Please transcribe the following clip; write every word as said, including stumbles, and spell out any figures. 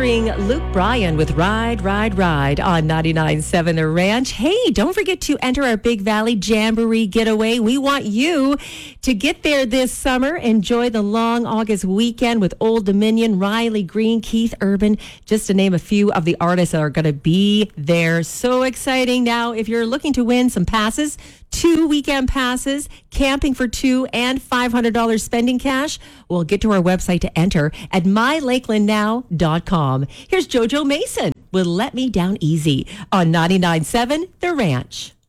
featuring Luke Bryan with Ride, Ride, Ride on ninety-nine point seven The Ranch. Hey, don't forget to enter our Big Valley Jamboree getaway. We want you to get there this summer. Enjoy the long August weekend with Old Dominion, Riley Green, Keith Urban, just to name a few of the artists that are going to be there. So exciting. Now, if you're looking to win some passes, two weekend passes, camping for two, and five hundred dollars spending cash, well, get to our website to enter at my lakeland now dot com. Here's JoJo Mason with Let Me Down Easy on ninety-nine point seven The Ranch.